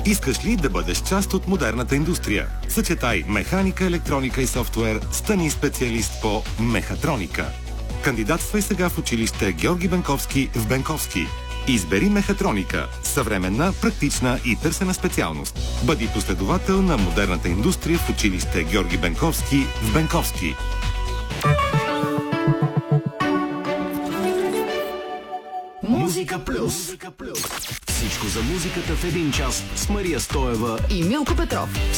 Искаш ли да бъдеш част от модерната индустрия? Съчетай механика, електроника и софтуер, стани специалист по мехатроника. Кандидатствай сега в училище Георги Бенковски в Бенковски. Избери мехатроника. Съвременна, практична и търсена специалност. Бъди последовател на модерната индустрия в училище Георги Бенковски в Бенковски. Музика плюс. Всичко за музиката в един час с Мария Стоева и Милко Петров.